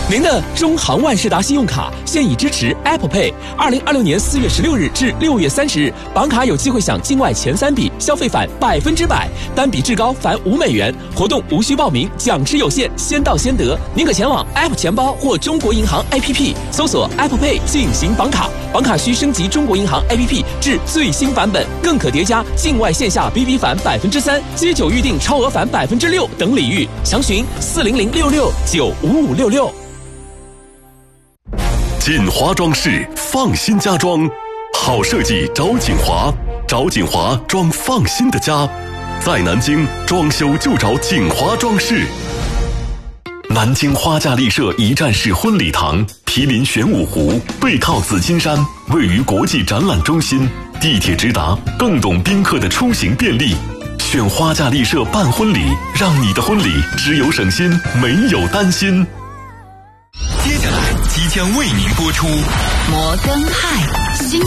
您的中航万事达信用卡现已支持 Apple Pay。2026年4月16日至6月30日，绑卡有机会享境外前3笔消费返100%，单笔至高返5美元。活动无需报名，奖池有限，先到先得。您可前往 App 钱包或中国银行 APP 搜索 Apple Pay 进行绑卡，绑卡需升级中国银行 APP 至最新版本，更可叠加境外线下 BB 返3%、街酒预订超额返6%等礼遇。详询40066955566。 锦华装饰放心家装，好设计找锦华，找锦华装放心的家。在南京装修就找锦华装饰。南京花架丽舍一站式婚礼堂，毗邻玄武湖，背靠紫金山，位于国际展览中心，地铁直达，更懂宾客的出行便利。选花架丽舍办婚礼，让你的婚礼只有省心，没有担心。 接下来即将为您播出摩根派新